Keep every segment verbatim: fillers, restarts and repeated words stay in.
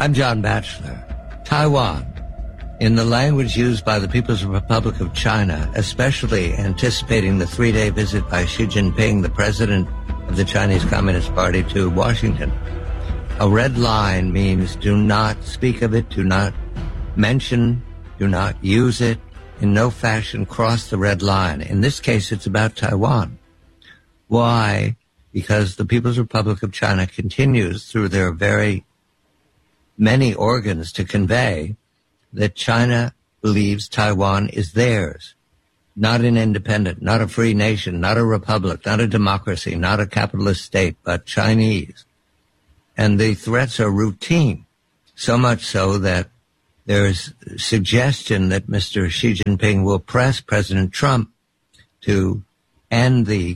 I'm John Batchelor. Taiwan, in the language used by the People's Republic of China, especially anticipating the three-day visit by Xi Jinping, the president of the Chinese Communist Party, to Washington. A red line means do not speak of it, do not mention, do not use it, in no fashion cross the red line. In this case, it's about Taiwan. Why? Because the People's Republic of China continues through their very many organs to convey that China believes Taiwan is theirs, not an independent, not a free nation, not a republic, not a democracy, not a capitalist state, but Chinese. And the threats are routine, so much so that there's suggestion that Mister Xi Jinping will press President Trump to end the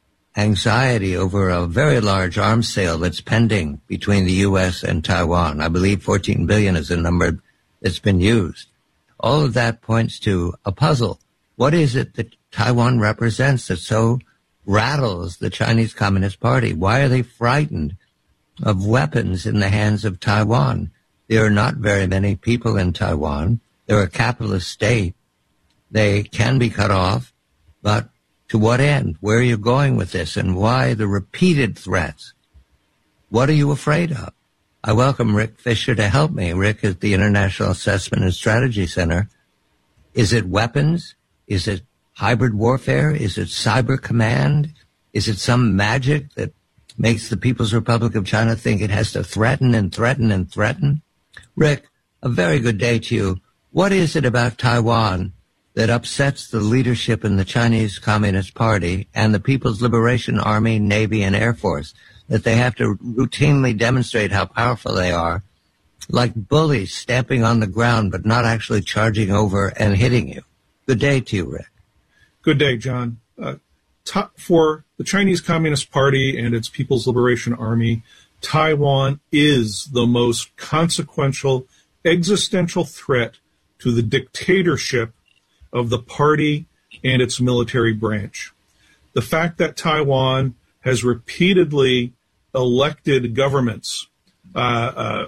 anxiety over a very large arms sale that's pending between the U S and Taiwan. I believe fourteen billion is the number that's been used. All of that points to a puzzle. What is it that Taiwan represents that so rattles the Chinese Communist Party? Why are they frightened of weapons in the hands of Taiwan? There are not very many people in Taiwan. They're a capitalist state. They can be cut off, but to what end? Where are you going with this? And why the repeated threats? What are you afraid of? I welcome Rick Fisher to help me. Rick is the International Assessment and Strategy Center. Is it weapons? Is it hybrid warfare? Is it cyber command? Is it some magic that makes the People's Republic of China think it has to threaten and threaten and threaten? Rick, a very good day to you. What is it about Taiwan that upsets the leadership in the Chinese Communist Party and the People's Liberation Army, Navy, and Air Force, that they have to routinely demonstrate how powerful they are, like bullies stamping on the ground but not actually charging over and hitting you? Good day to you, Rick. Good day, John. Uh, t- for the Chinese Communist Party and its People's Liberation Army, Taiwan is the most consequential existential threat to the dictatorship of the party and its military branch. The fact that Taiwan has repeatedly elected governments, uh, uh,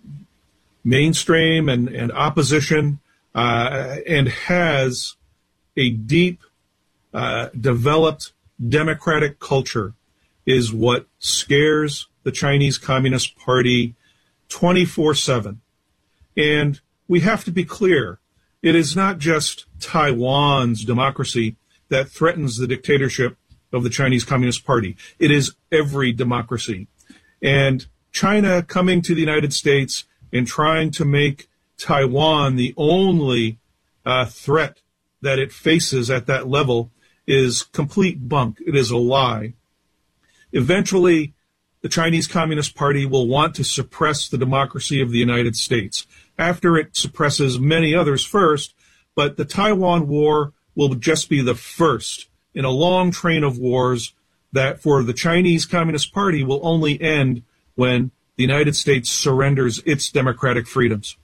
mainstream and, and opposition, uh, and has a deep, uh, developed democratic culture is what scares the Chinese Communist Party twenty-four seven. And we have to be clear. It is not just Taiwan's democracy that threatens the dictatorship of the Chinese Communist Party. It is every democracy. And China coming to the United States and trying to make Taiwan the only uh, threat that it faces at that level is complete bunk. It is a lie. Eventually, the Chinese Communist Party will want to suppress the democracy of the United States after it suppresses many others first, but the Taiwan War will just be the first in a long train of wars that for the Chinese Communist Party will only end when the United States surrenders its democratic freedoms.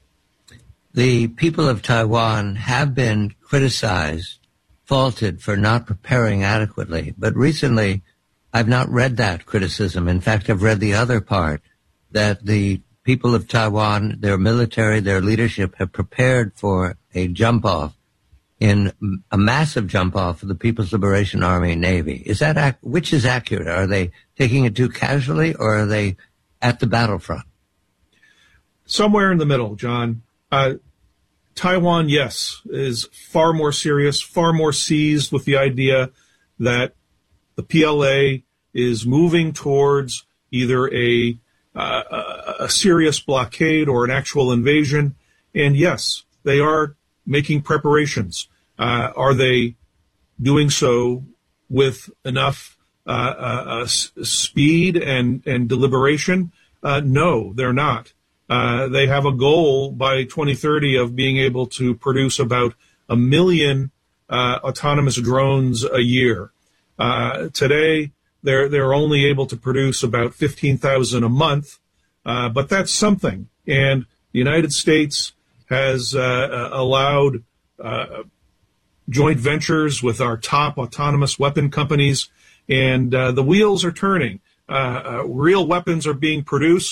The people of Taiwan have been criticized, faulted for not preparing adequately, but recently I've not read that criticism. In fact, I've read the other part, that the people of Taiwan, their military, their leadership have prepared for a jump-off, in a massive jump-off of the People's Liberation Army and Navy. Is that ac- which is accurate? Are they taking it too casually, or are they at the battlefront? Somewhere in the middle, John. Uh, Taiwan, yes, is far more serious, far more seized with the idea that the P L A is moving towards either a uh, a serious blockade or an actual invasion. And yes, they are making preparations. Uh, are they doing so with enough uh, uh, s- speed and, and deliberation? Uh, no, they're not. Uh, they have a goal by twenty thirty of being able to produce about a million uh, autonomous drones a year. Uh, today, they're they're only able to produce about fifteen thousand a month, uh, but that's something. And the United States has uh, allowed uh, joint ventures with our top autonomous weapon companies, and uh, the wheels are turning. Uh, uh, real weapons are being produced.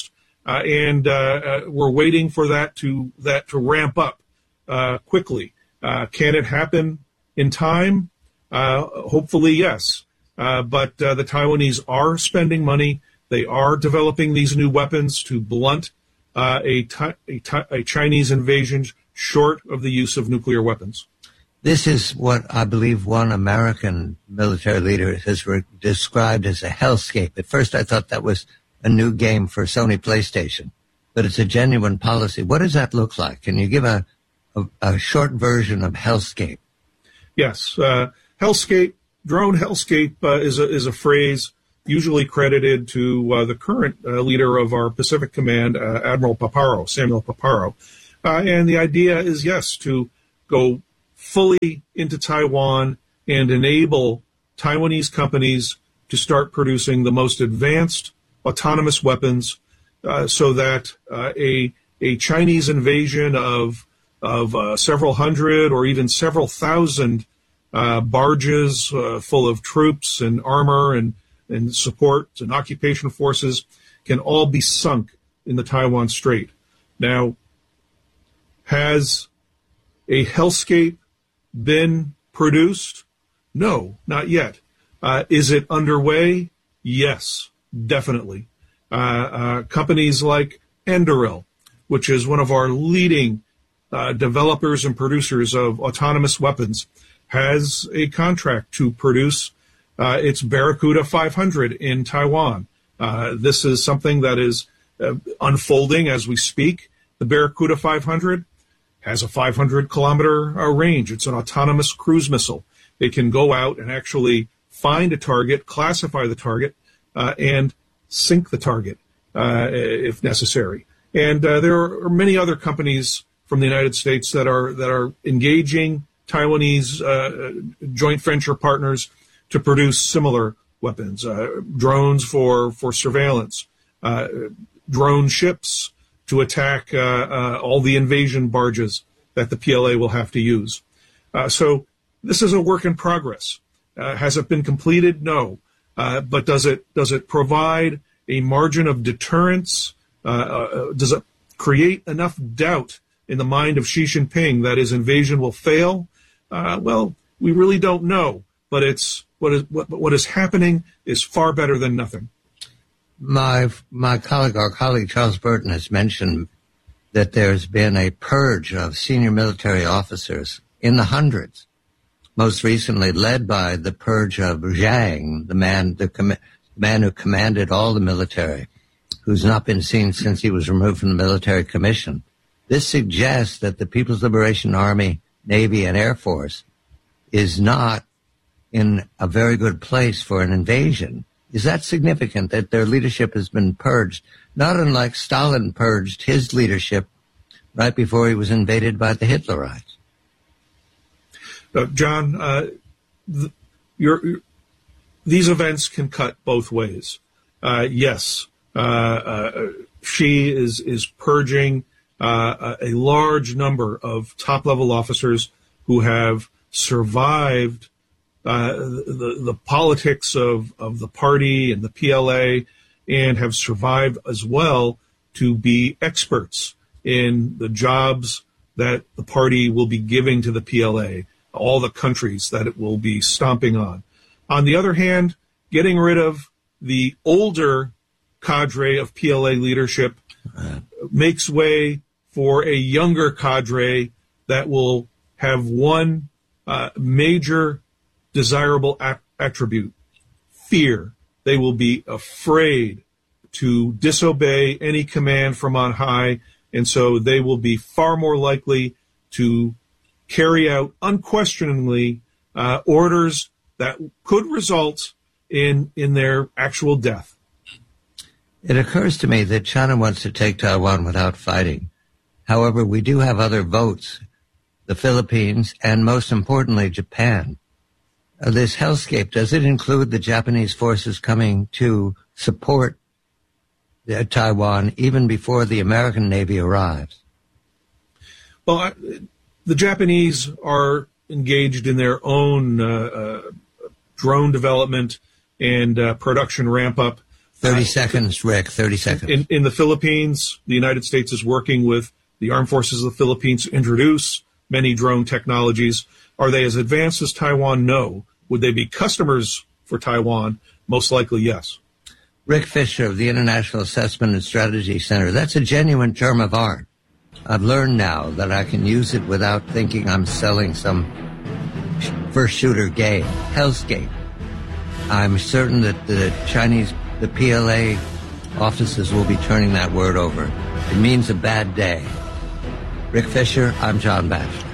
uh, and uh, uh, we're waiting for that to that to ramp up uh, quickly. Uh, can it happen in time? Uh, hopefully, yes. Uh, but uh, the Taiwanese are spending money. They are developing these new weapons to blunt uh, a, a, a Chinese invasion short of the use of nuclear weapons. This is what I believe one American military leader has re- described as a hellscape. At first, I thought that was a new game for Sony PlayStation, but it's a genuine policy. What does that look like? Can you give a, a, a short version of hellscape? Yes. Uh, hellscape, drone hellscape uh, is, a, is a phrase usually credited to uh, the current uh, leader of our Pacific Command, uh, Admiral Paparo, Samuel Paparo. Uh, and the idea is, yes, to go fully into Taiwan and enable Taiwanese companies to start producing the most advanced autonomous weapons uh, so that uh, a a Chinese invasion of of uh, several hundred or even several thousand uh, barges uh, full of troops and armor and, and support and occupation forces can all be sunk in the Taiwan Strait. Now, has a hellscape been produced? No, not yet. Uh, is it underway? Yes, definitely. Uh, uh, companies like Anduril, which is one of our leading uh, developers and producers of autonomous weapons, has a contract to produce uh, its Barracuda five hundred in Taiwan. Uh, this is something that is uh, unfolding as we speak. The Barracuda five hundred has a five hundred kilometer uh, range. It's an autonomous cruise missile. It can go out and actually find a target, classify the target, uh, and sink the target uh, if necessary. And uh, there are many other companies from the United States that are that are engaging Taiwanese uh, joint venture partners to produce similar weapons, uh, drones for for surveillance, uh, drone ships to attack uh, uh, all the invasion barges that the P L A will have to use. Uh, so this is a work in progress. Uh, has it been completed? No. Uh, but does it does it provide a margin of deterrence? Uh, uh, does it create enough doubt in the mind of Xi Jinping that his invasion will fail? Uh, well, we really don't know. But it's what is what, what is happening is far better than nothing. My my colleague, our colleague Charles Burton, has mentioned that there's been a purge of senior military officers in the hundreds, most recently led by the purge of Zhang, the man, the com- man who commanded all the military, who's not been seen since he was removed from the military commission. This suggests that the People's Liberation Army, Navy, and Air Force is not in a very good place for an invasion. Is that significant that their leadership has been purged, not unlike Stalin purged his leadership right before he was invaded by the Hitlerites? Uh, John, uh, th- your, your, these events can cut both ways. Uh, yes, uh, uh, Xi is, is purging uh, a large number of top-level officers who have survived Uh, the, the politics of, of the party and the P L A, and have survived as well to be experts in the jobs that the party will be giving to the P L A, all the countries that it will be stomping on. On the other hand, getting rid of the older cadre of P L A leadership uh, makes way for a younger cadre that will have one uh, major desirable a- attribute, fear. They will be afraid to disobey any command from on high, and so they will be far more likely to carry out unquestioningly uh, orders that could result in in their actual death. It occurs to me that China wants to take Taiwan without fighting. However, we do have other votes, the Philippines, and most importantly, Japan. Uh, this hellscape, does it include the Japanese forces coming to support uh, Taiwan even before the American Navy arrives? Well, I, the Japanese are engaged in their own uh, uh, drone development and uh, production ramp-up thirty seconds, Rick, thirty seconds. In, in the Philippines, the United States is working with the Armed Forces of the Philippines to introduce many drone technologies. Are they as advanced as Taiwan? No. Would they be customers for Taiwan? Most likely, yes. Rick Fisher of the International Assessment and Strategy Center. That's a genuine term of art. I've learned now that I can use it without thinking I'm selling some first shooter game, hellscape. I'm certain that the Chinese, the P L A offices will be turning that word over. It means a bad day. Rick Fisher, I'm John Batchelor.